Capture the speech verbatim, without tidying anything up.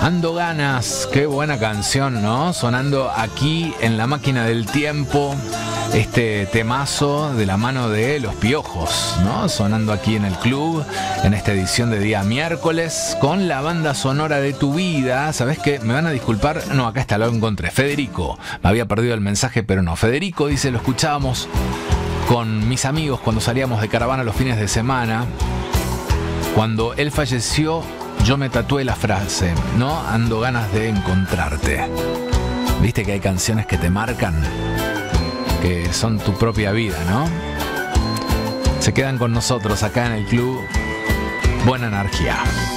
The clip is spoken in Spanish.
Ando ganas, qué buena canción, ¿no? Sonando aquí en la máquina del tiempo, este temazo de la mano de Los Piojos, ¿no? Sonando aquí en el club, en esta edición de día miércoles, con la banda sonora de tu vida. ¿Sabés qué? Me van a disculpar. No, acá está, lo encontré. Federico. Me había perdido el mensaje, pero no. Federico dice, lo escuchábamos con mis amigos cuando salíamos de caravana los fines de semana. Cuando él falleció, yo me tatué la frase, ¿no? Ando ganas de encontrarte. ¿Viste que hay canciones que te marcan? Que son tu propia vida, ¿no? Se quedan con nosotros acá en el club. Buena energía.